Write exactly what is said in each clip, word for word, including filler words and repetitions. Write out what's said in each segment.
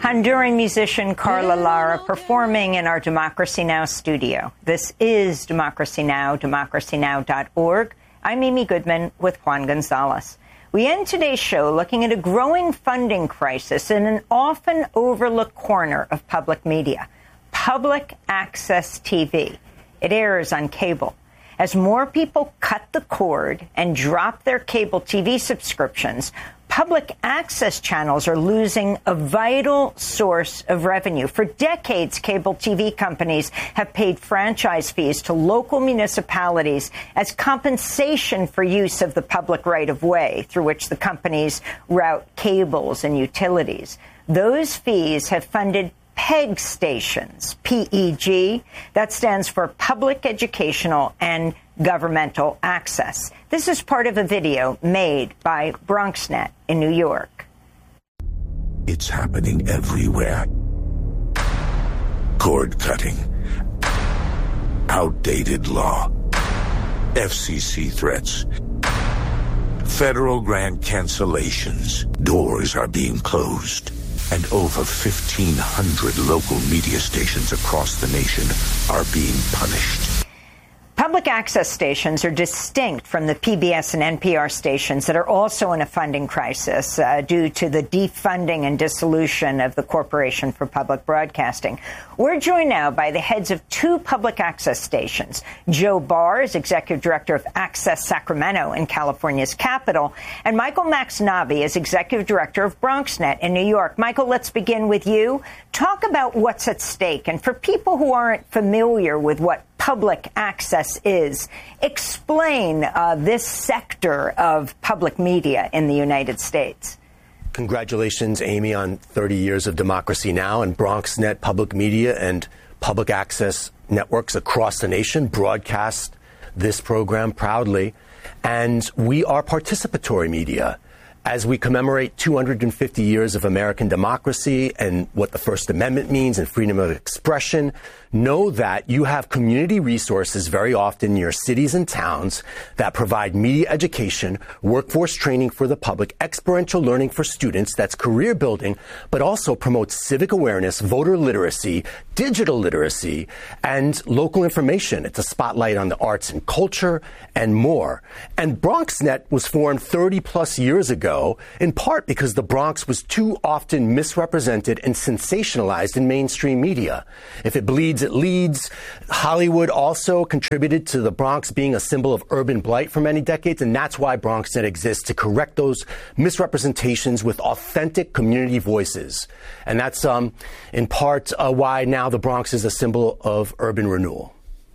Honduran musician Carla Lara performing in our Democracy Now! Studio. This is Democracy Now!, democracy now dot org. I'm Amy Goodman with Juan Gonzalez. We end today's show looking at a growing funding crisis in an often overlooked corner of public media, public access T V. It airs on cable. As more people cut the cord and drop their cable T V subscriptions, public access channels are losing a vital source of revenue. For decades, cable T V companies have paid franchise fees to local municipalities as compensation for use of the public right-of-way through which the companies route cables and utilities. Those fees have funded PEG stations, P E G. That stands for Public Educational and Governmental Access. This is part of a video made by BronxNet in New York. It's happening everywhere. Cord cutting, outdated law, F C C threats, federal grant cancellations. Doors are being closed. And over fifteen hundred local media stations across the nation are being punished. Public access stations are distinct from the P B S and N P R stations that are also in a funding crisis uh, due to the defunding and dissolution of the Corporation for Public Broadcasting. We're joined now by the heads of two public access stations. Joe Barr is Executive Director of Access Sacramento in California's capital, and Michael Maxnavi is Executive Director of BronxNet in New York. Michael, let's begin with you. Talk about what's at stake. And for people who aren't familiar with what public access is, explain uh, this sector of public media in the United States. Congratulations, Amy, on thirty years of Democracy Now! And BronxNet Public Media and public access networks across the nation broadcast this program proudly. And we are participatory media. As we commemorate two hundred fifty years of American democracy and what the First Amendment means and freedom of expression, know that you have community resources very often in your cities and towns that provide media education, workforce training for the public, experiential learning for students, that's career building, but also promotes civic awareness, voter literacy, digital literacy, and local information. It's a spotlight on the arts and culture and more. And BronxNet was formed thirty plus years ago, in part because the Bronx was too often misrepresented and sensationalized in mainstream media. If it bleeds, it leads. Hollywood also contributed to the Bronx being a symbol of urban blight for many decades, and that's why BronxNet exists, to correct those misrepresentations with authentic community voices. And that's um, in part uh, why now the Bronx is a symbol of urban renewal.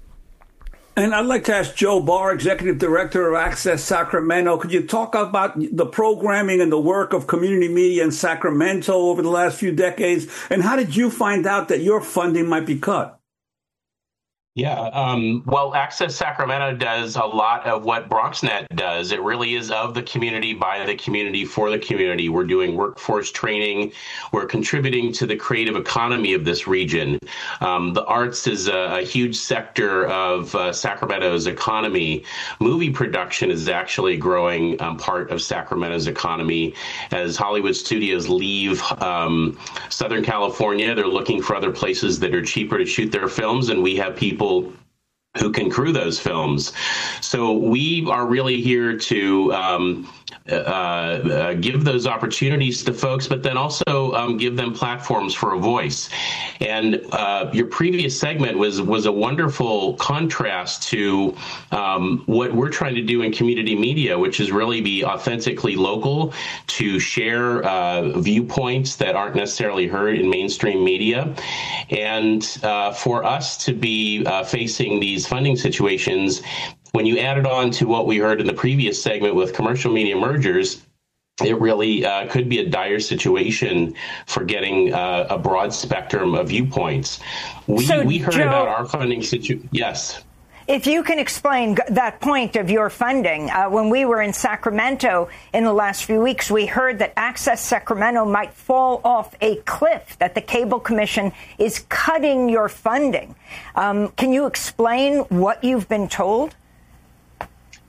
And I'd like to ask Joe Barr, Executive Director of Access Sacramento, could you talk about the programming and the work of community media in Sacramento over the last few decades? And how did you find out that your funding might be cut? Yeah, um, well, Access Sacramento does a lot of what BronxNet does. It really is of the community, by the community, for the community. We're doing workforce training. We're contributing to the creative economy of this region. Um, the arts is a, a huge sector of uh, Sacramento's economy. Movie production is actually a growing um, part of Sacramento's economy. As Hollywood studios leave um, Southern California, they're looking for other places that are cheaper to shoot their films, and we have people who can crew those films. So we are really here to um, uh, uh, give those opportunities to folks, but then also um, give them platforms for a voice. And uh, your previous segment was was a wonderful contrast to um, what we're trying to do in community media, which is really be authentically local, to share uh, viewpoints that aren't necessarily heard in mainstream media. And uh, for us to be uh, facing these funding situations, when you add it on to what we heard in the previous segment with commercial media mergers, it really uh, could be a dire situation for getting uh, a broad spectrum of viewpoints. We, so, we heard Joe, about our funding situation. Yes. If you can explain that point of your funding, uh, when we were in Sacramento in the last few weeks, we heard that Access Sacramento might fall off a cliff, that the Cable Commission is cutting your funding. Um, can you explain what you've been told?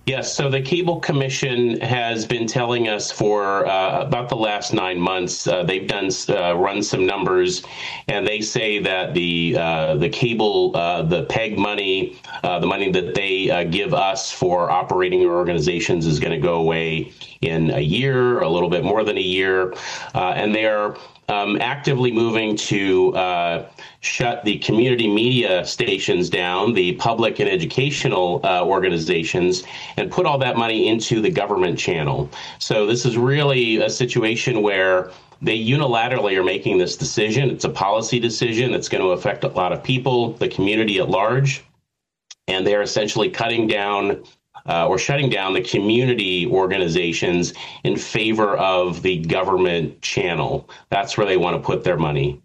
Yes, so the Cable Commission has been telling us for uh, about the last nine months, uh, they've done uh, run some numbers, and they say that the uh, the cable, uh, the PEG money, uh, the money that they uh, give us for operating our organizations is going to go away in a year, a little bit more than a year, uh, and they're Um, actively moving to uh, shut the community media stations down, the public and educational uh, organizations, and put all that money into the government channel. So this is really a situation where they unilaterally are making this decision. It's a policy decision that's going to affect a lot of people, the community at large, and they're essentially cutting down Uh, or shutting down the community organizations in favor of the government channel. That's where they want to put their money.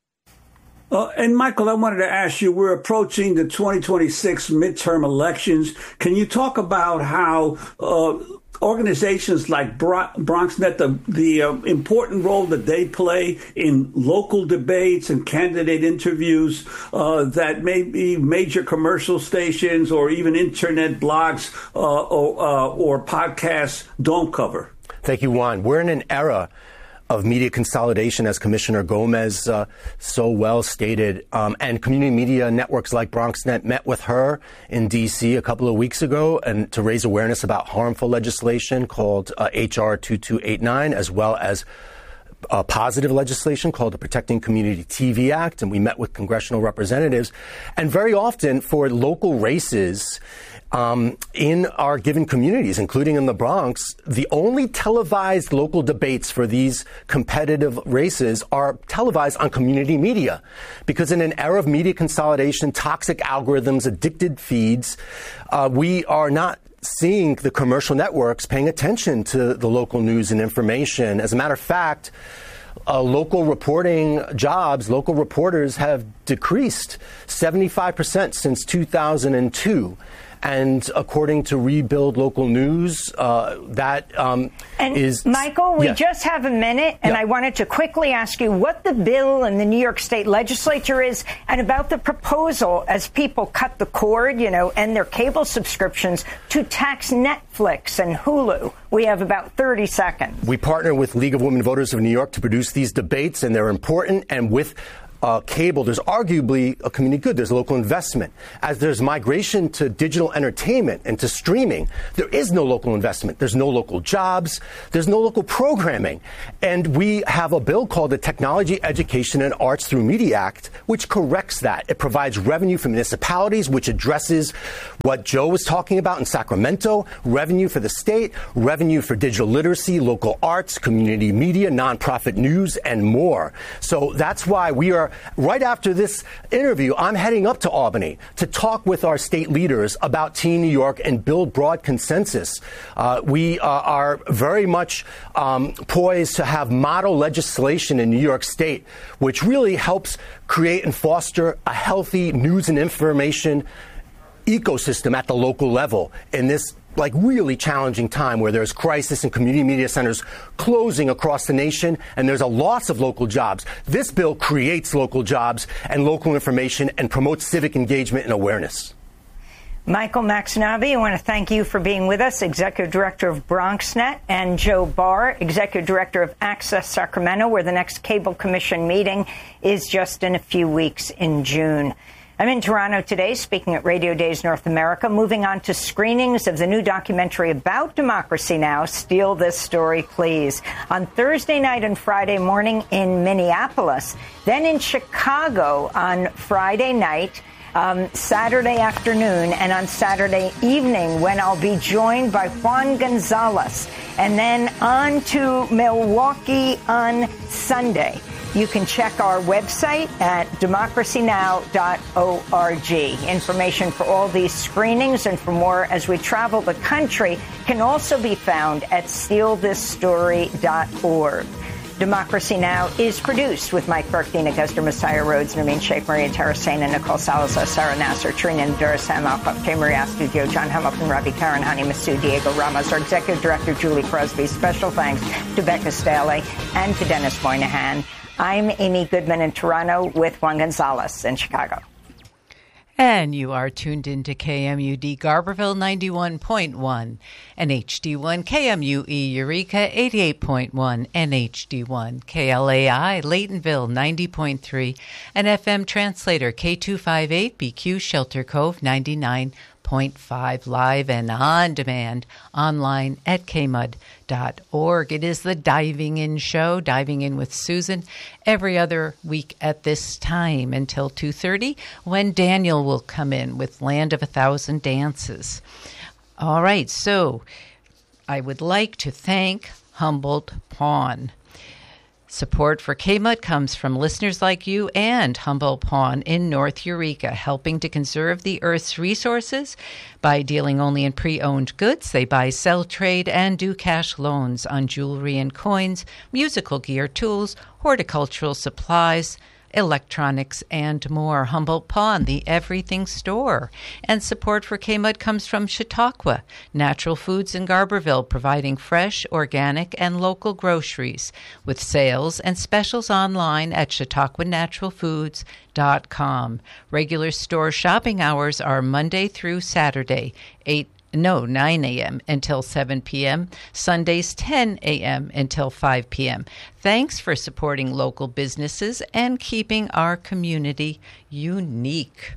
Uh, and Michael, I wanted to ask you, we're approaching the twenty twenty-six midterm elections. Can you talk about how uh, organizations like Bro- BronxNet, the, the uh, important role that they play in local debates and candidate interviews uh, that maybe major commercial stations or even internet blogs uh, or, uh, or podcasts don't cover? Thank you, Juan. We're in an era of media consolidation, as Commissioner Gomez uh, so well stated. Um, and community media networks like BronxNet met with her in D C a couple of weeks ago and to raise awareness about harmful legislation called uh, H R twenty-two eighty-nine, as well as uh, positive legislation called the Protecting Community T V Act. And we met with congressional representatives. And very often for local races, Um, in our given communities, including in the Bronx, the only televised local debates for these competitive races are televised on community media. Because in an era of media consolidation, toxic algorithms, addicted feeds, uh, we are not seeing the commercial networks paying attention to the local news and information. As a matter of fact, Uh, local reporting jobs, local reporters have decreased seventy-five percent since two thousand two. And according to Rebuild Local News, uh, that um, and is... Michael, we yeah. just have a minute, and yeah. I wanted to quickly ask you what the bill in the New York State legislature is and about the proposal as people cut the cord, you know, and their cable subscriptions to tax Netflix and Hulu. We have about thirty seconds. We partner with League of Women Voters of New York to produce these debates, and they're important. And with Uh, cable, there's arguably a community good. There's local investment. As there's migration to digital entertainment and to streaming, there is no local investment. There's no local jobs. There's no local programming. And we have a bill called the Technology, Education, and Arts Through Media Act, which corrects that. It provides revenue for municipalities, which addresses what Joe was talking about in Sacramento, revenue for the state, revenue for digital literacy, local arts, community media, nonprofit news, and more. So that's why we are right after this interview, I'm heading up to Albany to talk with our state leaders about Teen New York and build broad consensus. Uh, we uh, are very much um, poised to have model legislation in New York State, which really helps create and foster a healthy news and information ecosystem at the local level in this like really challenging time where there's crisis and community media centers closing across the nation and there's a loss of local jobs. This bill creates local jobs and local information and promotes civic engagement and awareness. Michael Maxinavi, I want to thank you for being with us, Executive Director of BronxNet, and Joe Barr, Executive Director of Access Sacramento, where the next Cable Commission meeting is just in a few weeks in June. I'm in Toronto today speaking at Radio Days North America, moving on to screenings of the new documentary about Democracy Now!, Steal This Story, Please, on Thursday night and Friday morning in Minneapolis, then in Chicago on Friday night, um, Saturday afternoon, and on Saturday evening when I'll be joined by Juan Gonzalez, and then on to Milwaukee on Sunday. You can check our website at democracy now dot org. Information for all these screenings and for more as we travel the country can also be found at steal this story dot org. Democracy Now! Is produced with Mike Burke, Dina Gester, Messiah Rhodes, Naveen Sheikh, Maria Terracena, Nicole Salazar, Sarah Nasser, Trina Ndura, Sam Alcoff, Jay Maria Studio, John Hamilton, Ravi Karen, Hani Masood, Diego Ramos, our Executive Director, Julie Crosby. Special thanks to Becca Staley and to Dennis Moynihan. I'm Amy Goodman in Toronto with Juan Gonzalez in Chicago. And you are tuned into K M U D Garberville ninety-one point one and H D one K M U E Eureka eighty-eight point one and H D one K L A I Laytonville ninety point three and F M Translator K two fifty-eight B Q Shelter Cove ninety-nine point five live and on demand online at k mud dot org. It is the Diving In Show, Diving In with Susan, every other week at this time until two thirty, when Daniel will come in with Land of a Thousand Dances. All right, so I would like to thank Humboldt Pawn. Support for K M U D comes from listeners like you and Humboldt Pawn in North Eureka, helping to conserve the Earth's resources by dealing only in pre-owned goods. They buy, sell, trade, and do cash loans on jewelry and coins, musical gear, tools, horticultural supplies, electronics, and more. Humboldt Pawn, the everything store. And support for K M U D comes from Chautauqua Natural Foods in Garberville, providing fresh, organic, and local groceries with sales and specials online at chautauqua natural foods dot com. Regular store shopping hours are Monday through Saturday, eight No, nine a.m. until seven p.m., Sundays ten a.m. until five p.m. Thanks for supporting local businesses and keeping our community unique.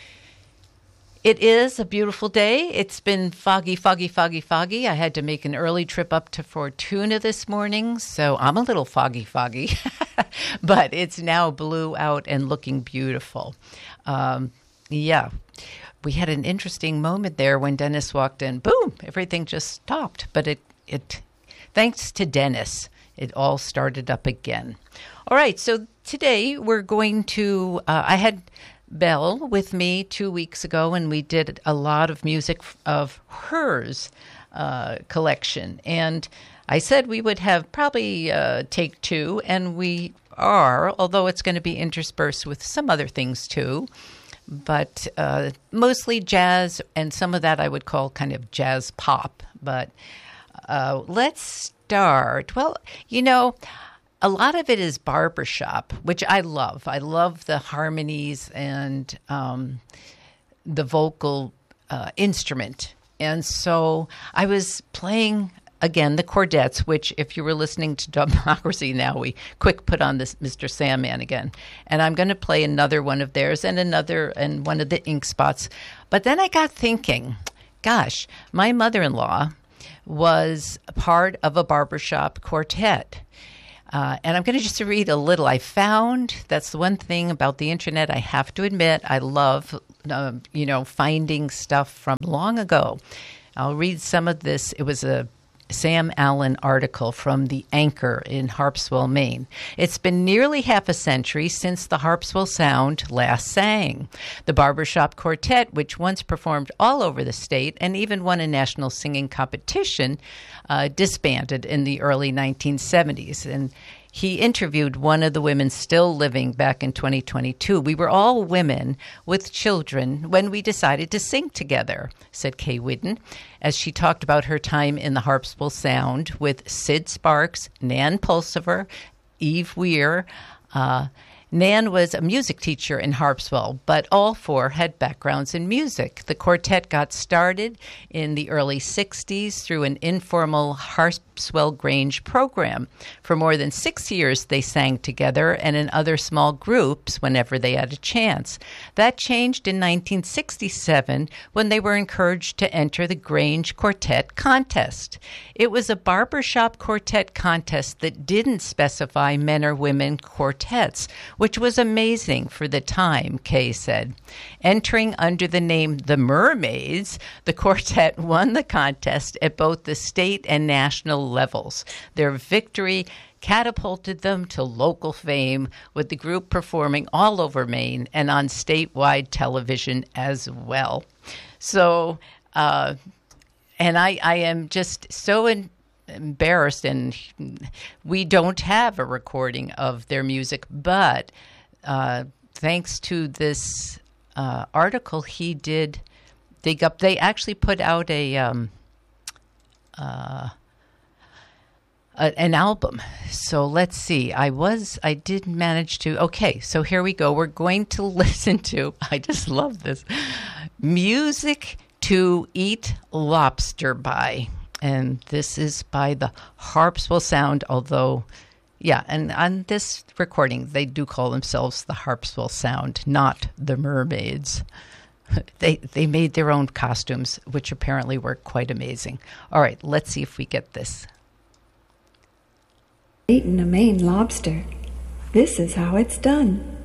It is a beautiful day. It's been foggy, foggy, foggy, foggy. I had to make an early trip up to Fortuna this morning, so I'm a little foggy, foggy. But it's now blue out and looking beautiful. Um, yeah. We had an interesting moment there when Dennis walked in. Boom! Everything just stopped. But it, it, thanks to Dennis, it all started up again. All right, so today we're going to, uh, I had Belle with me two weeks ago, and we did a lot of music of hers uh, collection. And I said we would have probably uh, take two, and we are, although it's going to be interspersed with some other things too. But uh, mostly jazz, and some of that I would call kind of jazz pop. But uh, let's start. Well, you know, a lot of it is barbershop, which I love. I love the harmonies and um, the vocal uh, instrument. And so I was playing, again, the Chordettes, which if you were listening to Democracy Now!, we quick put on this Mister Sandman again. And I'm going to play another one of theirs and another and one of the Ink Spots. But then I got thinking, gosh, my mother-in-law was part of a barbershop quartet. Uh, and I'm going to just read a little. I found, that's the one thing about the internet, I have to admit, I love, uh, you know, finding stuff from long ago. I'll read some of this. It was a Sam Allen article from The Anchor in Harpswell, Maine. It's been nearly half a century since the Harpswell Sound last sang. The Barbershop Quartet, which once performed all over the state and even won a national singing competition, uh, disbanded in the early nineteen seventies. And he interviewed one of the women still living back in twenty twenty-two. We were all women with children when we decided to sing together, said Kay Whidden, as she talked about her time in the Harpswell Sound with Sid Sparks, Nan Pulsiver, Eve Weir. Uh, Nan was a music teacher in Harpswell, but all four had backgrounds in music. The quartet got started in the early sixties through an informal Harpswell Grange program. For more than six years, they sang together and in other small groups whenever they had a chance. That changed in nineteen sixty-seven when they were encouraged to enter the Grange Quartet Contest. It was a barbershop quartet contest that didn't specify men or women quartets, which was amazing for the time, Kay said. Entering under the name The Mermaids, the quartet won the contest at both the state and national levels. Their victory catapulted them to local fame, with the group performing all over Maine and on statewide television as well. So, uh, and I, I am just so in, embarrassed, and we don't have a recording of their music, but uh, thanks to this uh, article he did dig up, they actually put out a um, uh, a, an album. So let's see. I was, I did manage to, okay, so here we go. We're going to listen to, I just love this, Music to Eat Lobster by. And this is by the Harpswell Sound, although, yeah, and on this recording, they do call themselves the Harpswell Sound, not the Mermaids. They they made their own costumes, which apparently were quite amazing. All right, let's see if we get this. Eating a Maine lobster. This is how it's done.